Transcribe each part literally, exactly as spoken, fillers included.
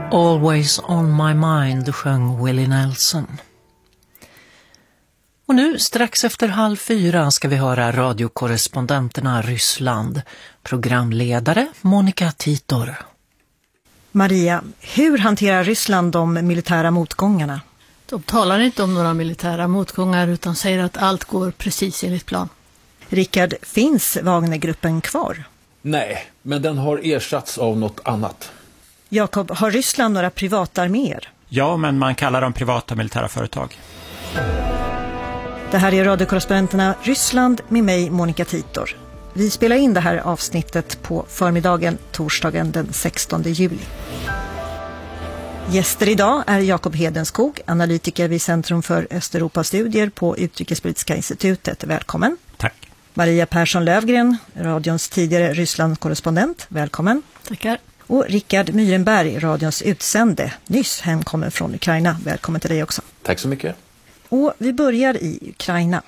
Always on my mind, sjöng Willie Nelson. Och nu strax efter halv fyra ska vi höra radiokorrespondenterna Ryssland. Programledare Monica Titor. Maria, hur hanterar Ryssland de militära motgångarna? De talar inte om några militära motgångar utan säger att allt går precis enligt plan. Rickard, finns Wagnergruppen kvar? Nej, men den har ersatts av något annat. Jakob, har Ryssland några privatarméer? Ja, men man kallar dem privata militära företag. Det här är radiokorrespondenterna Ryssland med mig, Monica Titor. Vi spelar in det här avsnittet på förmiddagen, torsdagen den sextonde juli. Gäster idag är Jakob Hedenskog, analytiker vid Centrum för Östeuropastudier på Utrikespolitiska institutet. Välkommen. Tack. Maria Persson Lövgren, radions tidigare Ryssland-korrespondent. Välkommen. Tackar. Och Rickard Myrenberg, radions utsände, nyss hemkommen från Ukraina. Välkommen till dig också. Tack så mycket. Och vi börjar i Ukraina.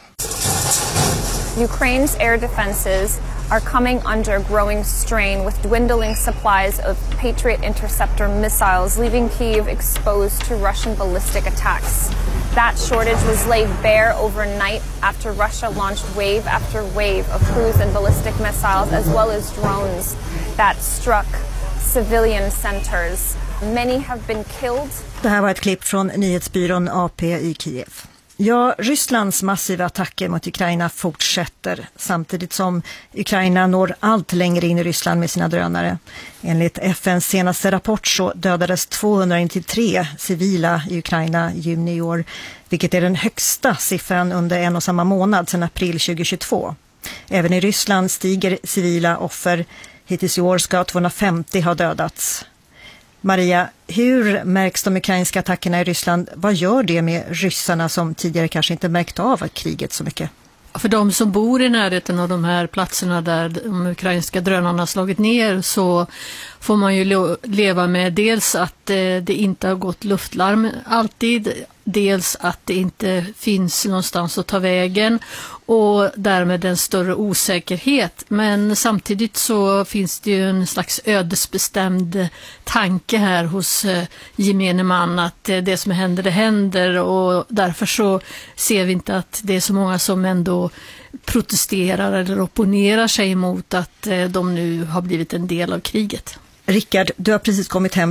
Ukraine's air defenses are coming under growing strain with dwindling supplies of Patriot interceptor missiles, leaving Kyiv exposed to Russian ballistic attacks. That shortage was laid bare overnight after Russia launched wave after wave of cruise and ballistic missiles, as well as drones that struck civilian centers. Many have been killed. Det här var ett klipp från nyhetsbyrån A P i Kiev. Ja, Rysslands massiva attacker mot Ukraina fortsätter samtidigt som Ukraina når allt längre in i Ryssland med sina drönare. Enligt F N:s senaste rapport så dödades tvåhundranittiotre civila i Ukraina i juni i år, vilket är den högsta siffran under en och samma månad sedan april tjugohundratjugotvå. Även i Ryssland stiger civila offer. Hittills i år ska tvåhundrafemtio ha dödats. Maria, hur märks de ukrainska attackerna i Ryssland? Vad gör det med ryssarna som tidigare kanske inte märkt av kriget så mycket? För de som bor i närheten av de här platserna där de ukrainska drönarna slagit ner så får man ju leva med dels att det inte har gått luftlarm alltid, dels att det inte finns någonstans att ta vägen och därmed en större osäkerhet. Men samtidigt så finns det ju en slags ödesbestämd tanke här hos gemene man att det som händer, det händer, och därför så ser vi inte att det är så många som ändå protesterar eller opponerar sig mot att de nu har blivit en del av kriget. Rickard, du har precis kommit hem